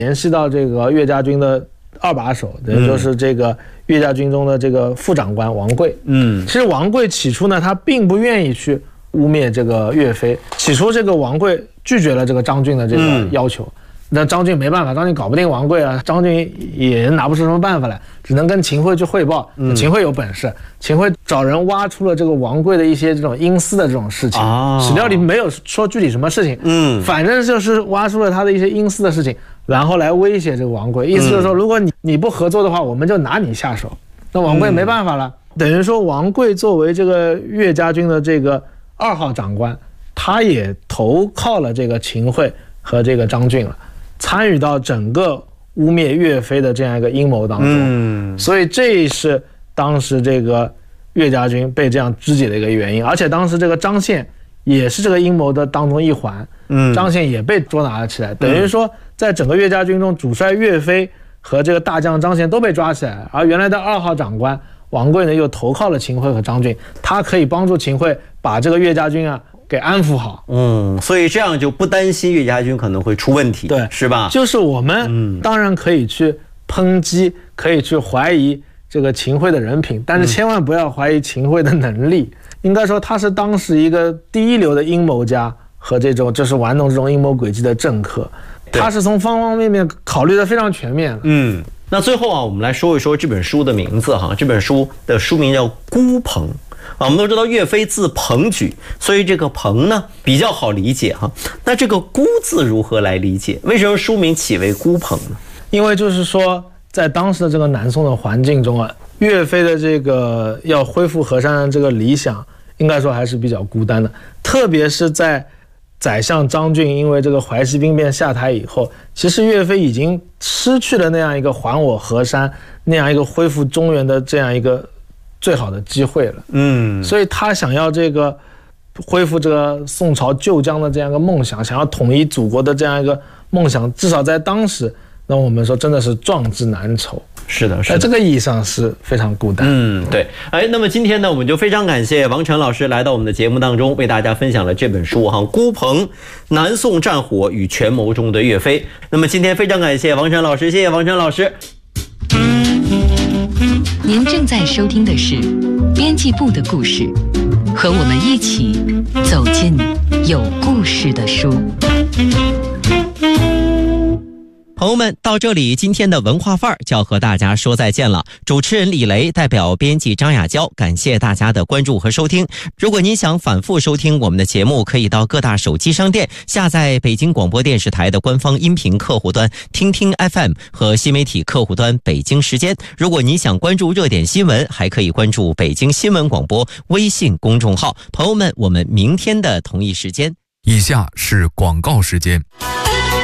联系到这个岳家军的二把手，也就是这个岳家军中的这个副长官王贵。其实王贵起初呢，他并不愿意去污蔑这个岳飞。起初这个王贵拒绝了这个张俊的这个要求，那张俊没办法，张俊搞不定王贵啊，张俊也拿不出什么办法来，只能跟秦桧去汇报。秦桧有本事，秦桧找人挖出了这个王贵的一些这种阴私的这种事情，史料里没有说具体什么事情，反正就是挖出了他的一些阴私的事情，然后来威胁这个王贵，意思就是说，如果你不合作的话，我们就拿你下手。那王贵没办法了，等于说王贵作为这个岳家军的这个2号长官，他也投靠了这个秦桧和这个张俊了，参与到整个污蔑岳飞的这样一个阴谋当中。所以这是当时这个岳家军被这样肢解的一个原因。而且当时这个张宪也是这个阴谋的当中一环，张宪也被捉拿了起来，等于说在整个岳家军中，主帅岳飞和这个大将张宪都被抓起来，而原来的2号长官王贵呢又投靠了秦桧和张俊，他可以帮助秦桧把这个岳家军啊给安抚好。 所以这样就不担心岳家军可能会出问题，对，是吧？ 就是我们当然可以去抨击，可以去怀疑这个秦桧的人品，但是千万不要怀疑秦桧的能力。应该说他是当时一个第一流的阴谋家和这种就是玩弄这种阴谋诡计的政客，他是从方方面面考虑的非常全面了。 那最后啊，我们来说一说这本书的名字哈。这本书的书名叫《孤鹏》啊。我们都知道岳飞字鹏举，所以这个鹏呢比较好理解哈。那这个孤字如何来理解？为什么书名起为孤鹏呢？ 因为就是说，在当时的这个南宋的环境中啊，岳飞的这个要恢复河山的这个理想，应该说还是比较孤单的，特别是在宰相张俊因为这个淮西兵变下台以后，其实岳飞已经失去了那样一个还我河山、那样一个恢复中原的这样一个最好的机会了。所以他想要这个恢复这个宋朝旧疆的这样一个梦想，想要统一祖国的这样一个梦想，至少在当时，那我们说真的是壮志难酬。 是的， 在这个意义上是非常孤单。 对。那么今天呢，我们就非常感谢王晨老师来到我们的节目当中，为大家分享了这本书哈，《孤鹏：南宋战火与权谋中的岳飞》。那么今天非常感谢王晨老师，谢谢王晨老师。 您正在收听的是编辑部的故事，和我们一起走进有故事的书。 朋友们，到这里今天的文化范儿就要和大家说再见了。主持人李雷代表编辑张雅娇，感谢大家的关注和收听。如果您想反复收听我们的节目，可以到各大手机商店下载北京广播电视台的官方音频客户端听听 FM 和新媒体客户端北京时间。如果您想关注热点新闻，还可以关注北京新闻广播微信公众号。朋友们，我们明天的同一时间。 以下是广告时间。